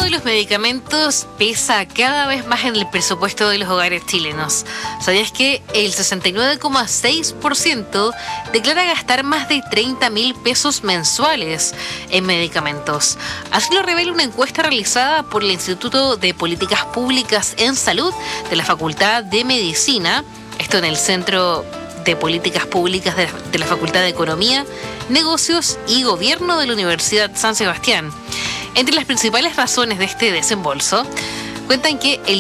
de los medicamentos pesa cada vez más en el presupuesto de los hogares chilenos. ¿Sabías que el 69,6% declara gastar más de 30.000 pesos mensuales en medicamentos? Así lo revela una encuesta realizada por el Instituto de Políticas Públicas en Salud de la Facultad de Medicina, esto en el Centro de Políticas Públicas de la Facultad de Economía, Negocios y Gobierno de la Universidad San Sebastián. Entre las principales razones de este desembolso, cuentan que el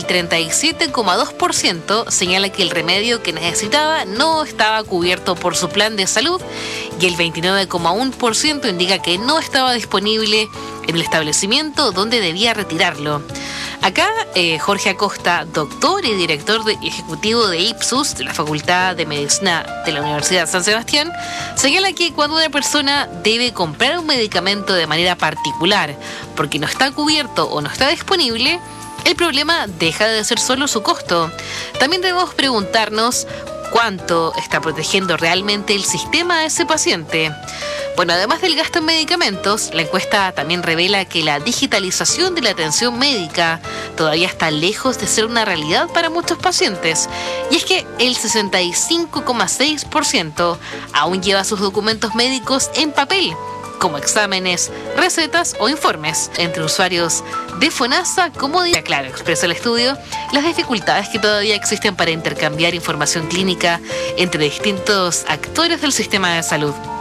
37,2% señala que el remedio que necesitaba no estaba cubierto por su plan de salud y el 29,1% indica que no estaba disponible en el establecimiento donde debía retirarlo. Acá, Jorge Acosta, doctor y director ejecutivo de Ipsus, de la Facultad de Medicina de la Universidad San Sebastián, señala que cuando una persona debe comprar un medicamento de manera particular porque no está cubierto o no está disponible, el problema deja de ser solo su costo. También debemos preguntarnos cuánto está protegiendo realmente el sistema a ese paciente. Bueno, además del gasto en medicamentos, la encuesta también revela que la digitalización de la atención médica todavía está lejos de ser una realidad para muchos pacientes. Y es que el 65,6% aún lleva sus documentos médicos en papel, como exámenes, recetas o informes. Entre usuarios de FONASA, como diría Claro, expresa el estudio, las dificultades que todavía existen para intercambiar información clínica entre distintos actores del sistema de salud.